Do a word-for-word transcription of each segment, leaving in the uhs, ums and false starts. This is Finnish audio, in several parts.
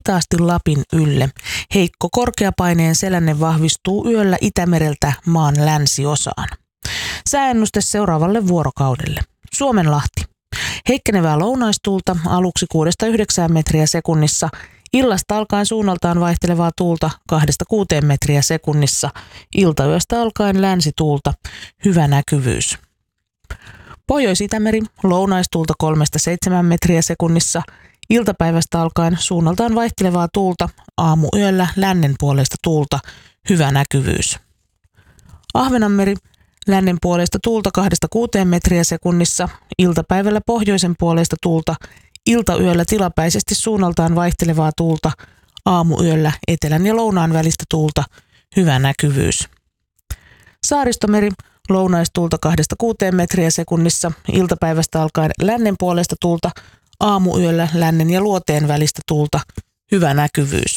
hitaasti Lapin ylle. Heikko korkeapaineen selänne vahvistuu yöllä Itämereltä maan länsiosaan. Sääennuste seuraavalle vuorokaudelle. Suomenlahti. Heikkenevää lounaistuulta aluksi kuudesta yhdeksään metriä sekunnissa. Illasta alkaen suunnaltaan vaihtelevaa tuulta kahdesta kuuteen metriä sekunnissa. Iltayöstä alkaen länsituulta. Hyvä näkyvyys. Pohjois-Itämeri, lounaistuulta kolmesta seitsemään metriä sekunnissa. Iltapäivästä alkaen suunnaltaan vaihtelevaa tuulta. Aamuyöllä lännen puolesta tuulta. Hyvä näkyvyys. Ahvenanmeri, lännen puolesta tuulta kahdesta kuuteen metriä sekunnissa. Iltapäivällä pohjoisen puolesta tuulta. Iltayöllä tilapäisesti suunnaltaan vaihtelevaa tuulta. Aamuyöllä etelän ja lounaan välistä tuulta. Hyvä näkyvyys. Saaristomeri, lounaistuulta kahdesta kuuteen metriä sekunnissa. Iltapäivästä alkaen lännen puolesta tuulta. Aamuyöllä lännen ja luoteen välistä tuulta. Hyvä näkyvyys.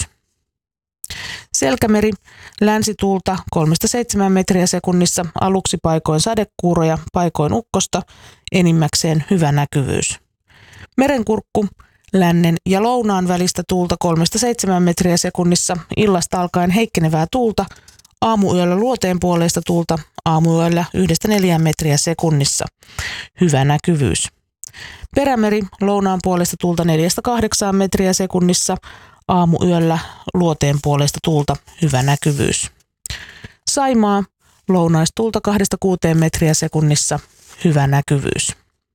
Selkämeri, länsituulta kolmesta seitsemään metriä sekunnissa. Aluksi paikoin sadekuuroja, paikoin ukkosta. Enimmäkseen hyvä näkyvyys. Merenkurkku, lännen ja lounaan välistä tuulta kolmesta seitsemään metriä sekunnissa. Illasta alkaen heikkenevää tuulta. Aamuyöllä luoteen puoleista tuulta. Aamuyöllä yhdestä neljään metriä sekunnissa. Hyvä näkyvyys. Perämeri, lounaan puolesta tuulta neljästä kahdeksaan metriä sekunnissa. Aamuyöllä luoteen puolesta tuulta. Hyvä näkyvyys. Saimaa, lounaistuulta kahdesta kuuteen metriä sekunnissa. Hyvä näkyvyys.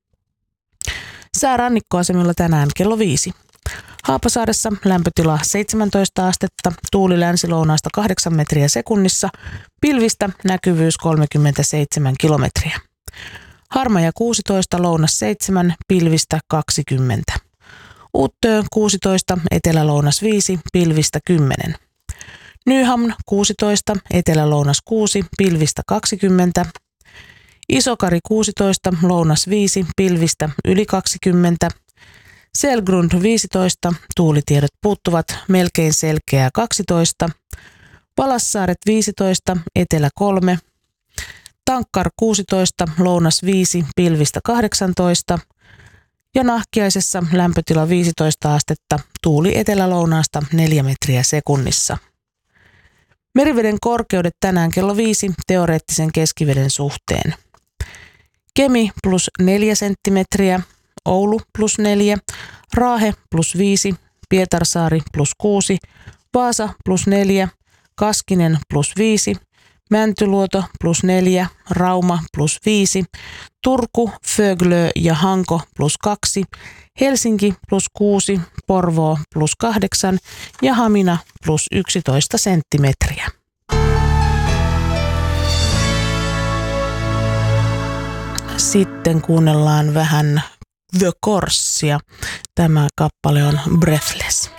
Sää rannikkoasemilla tänään kello viisi. Haapasaaressa lämpötila seitsemäntoista astetta, tuuli länsi-lounaasta kahdeksan metriä sekunnissa, pilvistä näkyvyys kolmekymmentäseitsemän kilometriä. Harmaja kuusitoista, lounas seitsemän, pilvistä kaksikymmentä. Uuttöö kuusitoista, etelä-lounas viisi, pilvistä kymmenen. Nyhamn kuusitoista, etelä-lounas kuusi, pilvistä kaksikymmentä. Isokari kuusitoista, lounas viisi, pilvistä yli kaksikymmentä. Selgrund viisitoista, tuulitiedot puuttuvat, melkein selkeää kaksitoista. Palassaaret viisitoista, etelä kolme. Tankkar kuusitoista, lounas viisi, pilvistä kahdeksantoista. Ja Nahkiaisessa lämpötila viisitoista astetta, tuuli etelä-lounaasta neljä metriä sekunnissa. Meriveden korkeudet tänään kello viisi teoreettisen keskiveden suhteen. Kemi plus neljä senttimetriä, Oulu plus neljä, Raahe plus viisi, Pietarsaari plus kuusi, Vaasa plus neljä, Kaskinen plus viisi, Mäntyluoto plus neljä, Rauma plus viisi, Turku, Föglö ja Hanko plus kaksi, Helsinki plus kuusi, Porvoo plus kahdeksan ja Hamina plus yksitoista senttimetriä. Sitten kuunnellaan vähän The Coursia. Tämä kappale on Breathless.